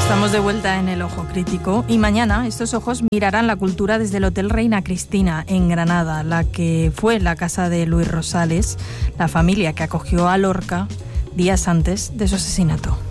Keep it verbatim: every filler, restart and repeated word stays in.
Estamos de vuelta en el Ojo Crítico y mañana estos ojos mirarán la cultura desde el Hotel Reina Cristina en Granada, la que fue la casa de Luis Rosales, la familia que acogió a Lorca días antes de su asesinato.